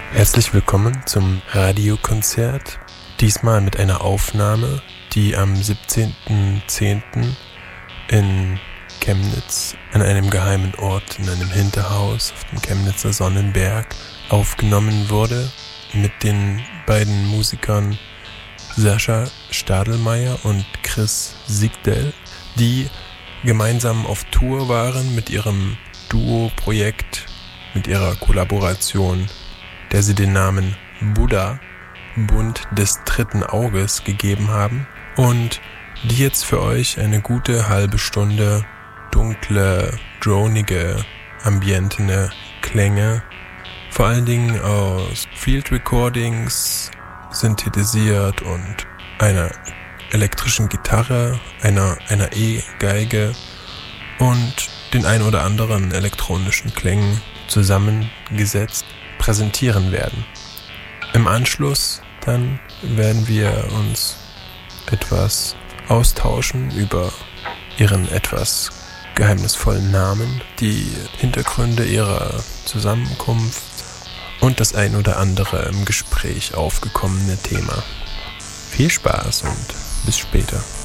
Herzlich willkommen zum Radiokonzert, diesmal mit einer Aufnahme, die am 17.10. in Chemnitz an einem geheimen Ort in einem Hinterhaus auf dem Chemnitzer Sonnenberg aufgenommen wurde mit den beiden Musikern Sascha Stadelmeier und Chris Sigdel, die gemeinsam auf Tour waren mit ihrem Duo-Projekt, mit ihrer Kollaboration, der sie den Namen Buddha, Bund des dritten Auges, gegeben haben und die jetzt für euch eine gute halbe Stunde dunkle, dronige, ambientene Klänge, vor allen Dingen aus Field Recordings, synthetisiert und einer elektrischen Gitarre, einer E-Geige und den ein oder anderen elektronischen Klängen zusammengesetzt präsentieren werden. Im Anschluss dann werden wir uns etwas austauschen über ihren etwas geheimnisvollen Namen, die Hintergründe ihrer Zusammenkunft und das ein oder andere im Gespräch aufgekommene Thema. Viel Spaß und bis später.